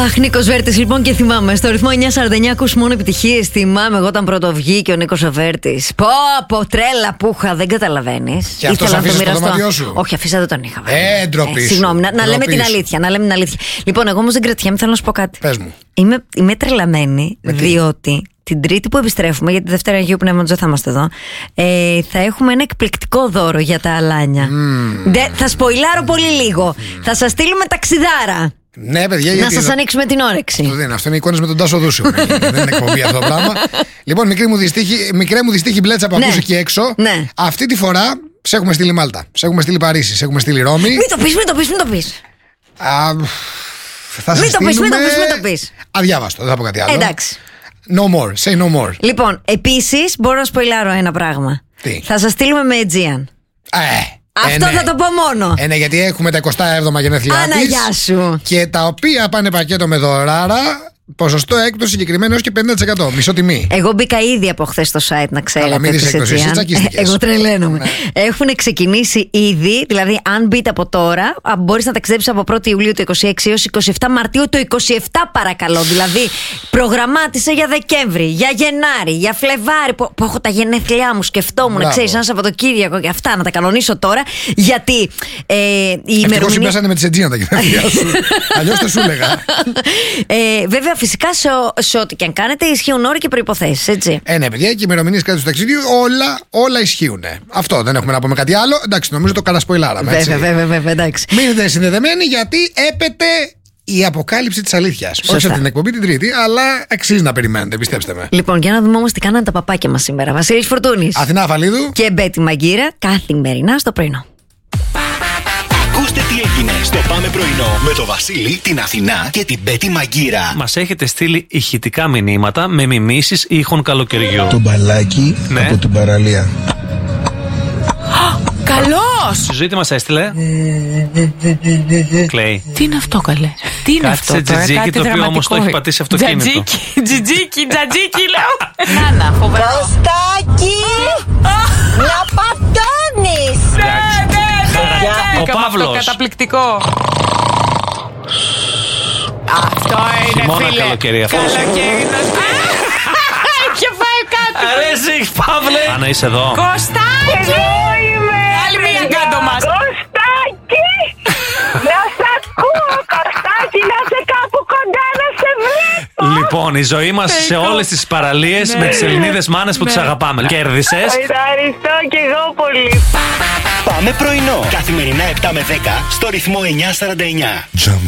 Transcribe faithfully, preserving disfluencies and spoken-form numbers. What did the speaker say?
Αχ, Νίκος Βέρτης, λοιπόν, και θυμάμαι. Στο ρυθμό εννιά σαράντα εννιά ακούς μόνο επιτυχίες. Θυμάμαι εγώ όταν πρώτο βγήκε ο Νίκος Βέρτης. Πω, πω, τρέλα που είχα, δεν καταλαβαίνεις. Και αυτός αφήσες το δωμάτιό σου? Όχι, αφήσα, δεν τον είχα. Ε, ντροπή σου. Συγγνώμη, να, να λέμε την αλήθεια. Να λέμε την αλήθεια. Λοιπόν, εγώ όμως δεν κρατιέμαι, θέλω να σου πω κάτι. Πες μου. Είμαι, είμαι τρελαμένη, Με διότι την Τρίτη που επιστρέφουμε, γιατί τη Δευτέρα Αγίου Πνεύματος δεν θα είμαστε εδώ, ε, θα έχουμε ένα εκπληκτικό δώρο για τα αλάνια. Mm. Δε, θα σποιλάρω πολύ λίγο. Mm. Θα σας στείλουμε ταξιδάρα. Ναι, παιδιά, να γιατί σας εδώ... ανοίξουμε την όρεξη. Αυτό δεν είναι. Αυτό είναι εικόνες με τον Τάσο Δούσιο. Δεν είναι εκπομπή αυτό το πράγμα. Λοιπόν, μικρή μου δυστύχη, μικρέ μου δυστύχη μπλέτσα που ναι. ακούς εκεί έξω. Ναι. Αυτή τη φορά σε έχουμε στείλει Μάλτα. Σε έχουμε στείλει Παρίσι. Σε έχουμε στείλει Ρώμη. Μην το πεις, μην το πεις, μην το πεις. Α, θα μην το πεις, μην το πεις, μην το πεις. Αδιάβαστο, δεν θα πω κάτι άλλο. Εντάξει. No more, say no more. Λοιπόν, επίσης μπορώ να σποιλάρω ένα πράγμα. Τι? Θα σας στείλουμε με Aegean. Ε, Αυτό ε, ναι. θα το πω μόνο. Ε, ναι, γιατί έχουμε τα εικοστά έβδομα γενέθλιά Άνα, της. γεια σου. Και τα οποία πάνε πακέτο με δωράρα. Ποσοστό έκπτωση συγκεκριμένο έως και πενήντα τοις εκατό. Μισό τιμή. Εγώ μπήκα ήδη από χθες στο site, να ξέρετε. Αλλά μην δεις έκπτωση, εσύ τσακίστηκες. Εγώ τρελαίνομαι. Ναι. Έχουν ξεκινήσει ήδη, δηλαδή αν μπείτε από τώρα, μπορείς να ταξιδέψεις από πρώτη Ιουλίου το είκοσι έξι έως είκοσι επτά Μαρτίου το είκοσι επτά, παρακαλώ. Δηλαδή προγραμμάτισε για Δεκέμβρη, για Γενάρη, για Φλεβάρι, που, που έχω τα γενέθλιά μου, σκεφτόμουν, να ξέρεις, ένα Σαββατοκύριακο και αυτά, να τα κανονίσω τώρα. Γιατί ε, η ημερομηνία. συμπέσανε με τις Aegean τα γενέθλιά σου. Αλλιώς δεν σου έλεγα. ε, βέβαια, φυσικά σε, σε ό,τι και αν κάνετε ισχύουν όροι και προϋποθέσεις, έτσι. Ε, ναι, παιδιά, και οι ημερομηνίες κάτω του ταξιδιού όλα, όλα ισχύουν. Αυτό, δεν έχουμε να πούμε κάτι άλλο. Εντάξει, νομίζω το κατασποιλάραμε. Βέβαια, βέβαια, βέβαια, εντάξει. Μείνετε συνδεδεμένοι, γιατί έπεται η αποκάλυψη της αλήθειας. Όχι από την εκπομπή την Τρίτη, αλλά αξίζει να περιμένετε, πιστέψτε με. Λοιπόν, για να δούμε όμως τι κάνανε τα παπάκια μας σήμερα. Βασίλης Φορτούνης, Αθηνά Αφαλίδου και Μπέτη Μαγκύρα, καθημερινά στο πρωινό. Ακούστε τι έγινε στο Πάμε Πρωινό με το Βασίλη, την Αθηνά και την Μπέτη Μαγκύρα. Μας έχετε στείλει ηχητικά μηνύματα με μιμήσεις ήχων καλοκαιριού. Το μπαλάκι, ναι, από την παραλία. Καλός! Η ζωή τι μας έστειλε. Κλαίει. Τι είναι αυτό, καλέ? Τι είναι Κάτι αυτό σε τώρα? τζιτζίκι, Κάτι το οποίο όμως το έχει πατήσει αυτοκίνητο. Τζατζίκι, τζιτζίκι, τζατζίκι, λέω. Νάνα, φοβερό. Κωστάκι! Να πατώνεις! Ναι, ναι, ναι. Ο Παύλος. Αυτό καταπληκτικό. Αυτό είναι, χειμώνα, φίλε. καλοκαίρι αυτό. Καλοκαίρι. Είχε φάει κάτι. Αρέσει, Παύλε. Άννα, είσαι εδώ. Κωστάκι! Εδώ είμαι! Άλλη μία κάτω μας. Κωστάκι! Να σ' ακούω, Κωστάκι, να είσαι κάπου κοντά να σε βλέπω! Λοιπόν, η ζωή μας σε όλες τις παραλίες με τις Ελληνίδες μάνες που τις αγαπάμε. Κέρδισες. Ευχαριστώ και εγώ πολύ. Πάμε Πρωινό. Καθημερινά επτά με δέκα στο ρυθμό εννιά σαράντα εννιά.